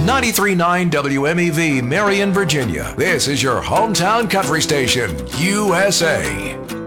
93.9 WMEV, Marion, Virginia. This is your hometown country station, USA.